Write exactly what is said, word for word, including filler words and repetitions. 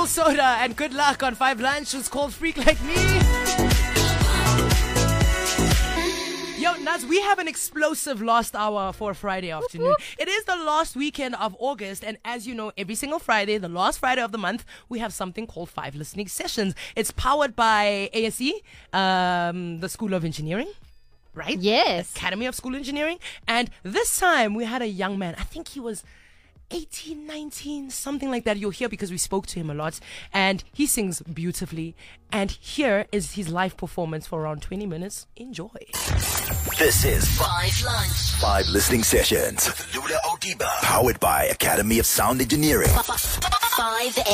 Soul Soda and Good Luck on Five Lunch. It's called Freak Like Me. Yo, Naz, we have an explosive last hour for Friday afternoon. It is the last weekend of August, and as you know, every single Friday, the last Friday of the month, we have something called Five Listening Sessions. It's powered by A S E, um, the School of Engineering, right? Yes. Academy of School Engineering. And this time, we had a young man. I think he was eighteen, nineteen, something like that. You'll hear because we spoke to him a lot, and he sings beautifully. And here is his live performance for around twenty minutes. Enjoy. This is Five Lunch. Five Listening Sessions with Lula Odiba, powered by Academy of Sound Engineering. Five